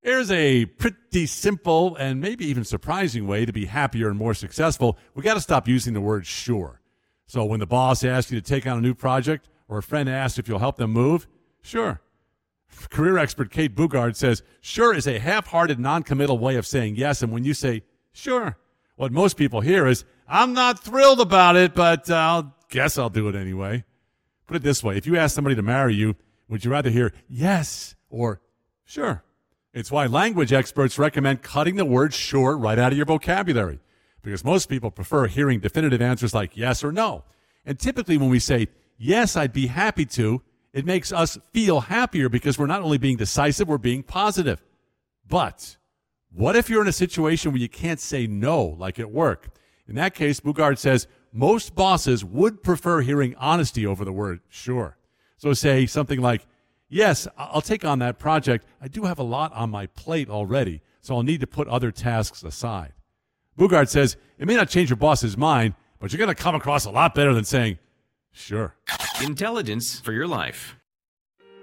Here's a pretty simple and maybe even surprising way to be happier and more successful. We got to stop using the word sure. So when the boss asks you to take on a new project or a friend asks if you'll help them move, sure. Career expert Kate Bugard says, sure is a half-hearted, non-committal way of saying yes. And when you say, sure, what most people hear is, I'm not thrilled about it, but guess I'll do it anyway. Put it this way. If you ask somebody to marry you, would you rather hear yes or sure? It's why language experts recommend cutting the word sure right out of your vocabulary, because most people prefer hearing definitive answers like yes or no. And typically when we say, yes, I'd be happy to, it makes us feel happier because we're not only being decisive, we're being positive. But what if you're in a situation where you can't say no, like at work? In that case, Bugard says most bosses would prefer hearing honesty over the word sure. So say something like, yes, I'll take on that project. I do have a lot on my plate already, so I'll need to put other tasks aside. Bugard says it may not change your boss's mind, but you're going to come across a lot better than saying, sure. Intelligence for your life.